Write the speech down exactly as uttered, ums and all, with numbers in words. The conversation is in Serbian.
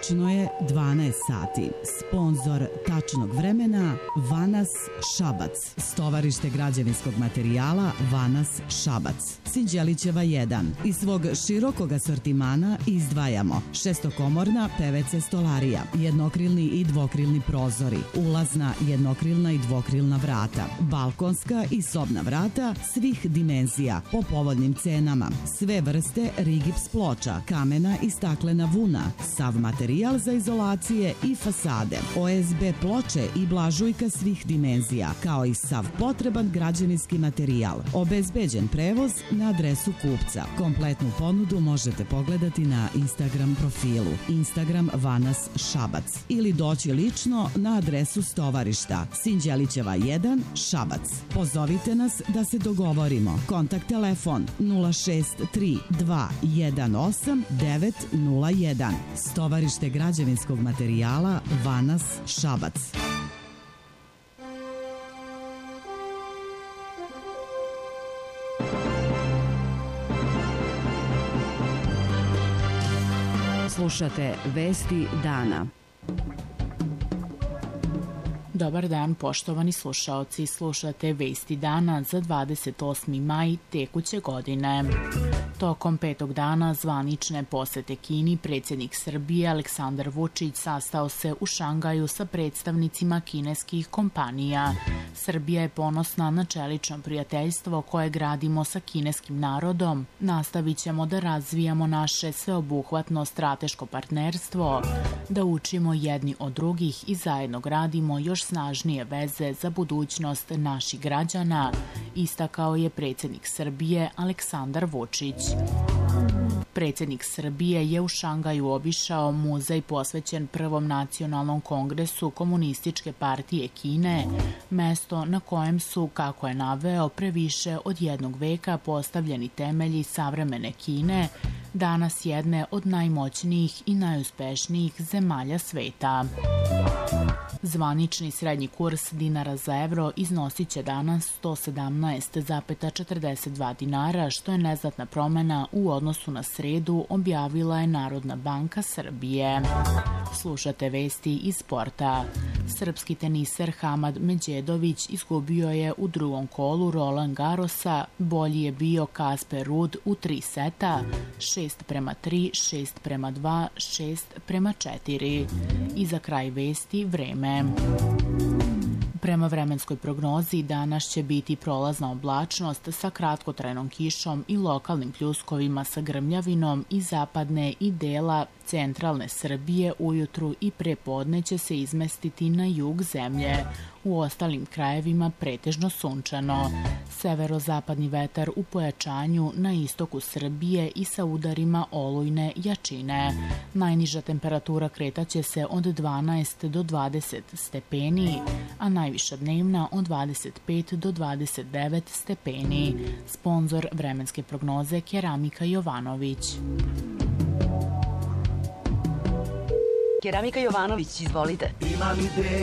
Tačno je dvanaest sati. Sponzor tačnog vremena Vanas Šabac. Stovarište građevinskog materijala Vanas Šabac. Sinđelićeva jedan. Iz svog širokog asortimana izdvajamo šestokomorna P V C stolarija, jednokrilni i dvokrilni prozori, ulazna jednokrilna i dvokrilna vrata, balkonska i sobna vrata svih dimenzija po povoljnim cenama, sve vrste rigips ploča, kamena i staklena vuna, sav materijal za izolacije i fasade, O S B ploče i blažujka svih dimenzija, kao i sav potreban građevinski materijal. Obezbeđen prevoz na adresu kupca. Kompletnu ponudu možete pogledati na Instagram profilu Instagram Vanas Šabac ili doći lično na adresu stovarišta Sinđelićeva jedan Šabac. Pozovite nas da se dogovorimo. Kontakt telefon nula šest tri dva jedan osam devet nula jedan. Stovarište građevinskog materijala Vanas Šabac. Slušate Vesti dana. Dobar dan, poštovani slušaoci. Slušate Vesti dana za dvadeset osmi maj tekuće godine. Tokom petog dana zvanične posete Kini, predsjednik Srbije Aleksandar Vučić sastao se u Šangaju sa predstavnicima kineskih kompanija. Srbija je ponosna na čelično prijateljstvo koje gradimo sa kineskim narodom. Nastavit ćemo da razvijamo naše sveobuhvatno strateško partnerstvo, da učimo jedni od drugih i zajedno gradimo još snažnije veze za budućnost naših građana, istakao je predsjednik Srbije Aleksandar Vučić. Predsjednik Srbije je u Šangaju obišao muzej posvećen Prvom nacionalnom kongresu Komunističke partije Kine, mesto na kojem su, kako je naveo, pre više od jednog veka postavljeni temelji savremene Kine, danas jedne od najmoćnijih i najuspešnijih zemalja sveta. Zvanični srednji kurs dinara za evro iznosit će danas sto sedamnaest zarez četrdeset dva dinara, što je neznatna promena u odnosu na sredu, objavila je Narodna banka Srbije. Slušate vesti iz sporta. Srpski teniser Hamad Međedović izgubio je u drugom kolu Roland Garrosa, bolji je bio Kasper Ruud u tri seta, šest prema tri, šest prema dva, šest prema četiri. I za kraj vesti vreme. Prema vremenskoj prognozi danas će biti prolazna oblačnost sa kratkotrajnom kišom i lokalnim pljuskovima sa grmljavinom i zapadne i dela centralne Srbije ujutru i prepodne će se izmestiti na jug zemlje. U ostalim krajevima pretežno sunčano. Severozapadni vetar u pojačanju na istoku Srbije i sa udarima olujne jačine. Najniža temperatura kretaće se od dvanaest do dvadeset stepeni, a najviša dnevna od dvadeset pet do dvadeset devet stepeni. Sponzor vremenske prognoze Keramika Jovanović. Keramika Jovanović, izvolite. Imam ideju.